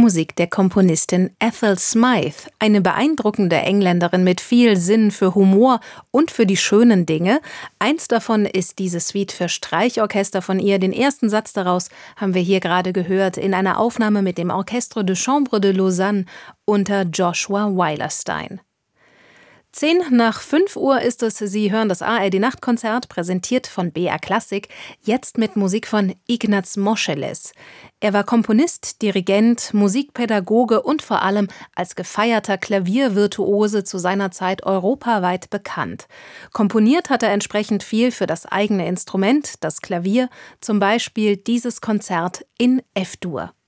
Musik der Komponistin Ethel Smyth, eine beeindruckende Engländerin mit viel Sinn für Humor und für die schönen Dinge. Eins davon ist diese Suite für Streichorchester von ihr. Den ersten Satz daraus haben wir hier gerade gehört in einer Aufnahme mit dem Orchestre de Chambre de Lausanne unter Joshua Weilerstein. 5:10 ist es. Sie hören das ARD-Nachtkonzert, präsentiert von BR Klassik, jetzt mit Musik von Ignaz Moscheles. Er war Komponist, Dirigent, Musikpädagoge und vor allem als gefeierter Klaviervirtuose zu seiner Zeit europaweit bekannt. Komponiert hat er entsprechend viel für das eigene Instrument, das Klavier, zum Beispiel dieses Konzert in F-Dur.